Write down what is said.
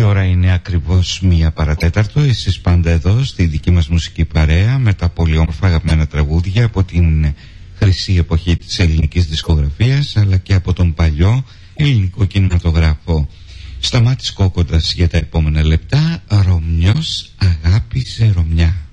ώρα είναι ακριβώς 1 παρατέταρτο. Εσείς πάντα εδώ στη δική μας μουσική παρέα με τα πολύ όμορφα αγαπημένα τραγούδια από την χρυσή εποχή της ελληνικής δισκογραφίας αλλά και από τον παλιό ελληνικό κινηματογράφο. Σταμάτης Κόκοτας για τα επόμενα λεπτά. Ρωμιός αγάπη σε Ρωμιά.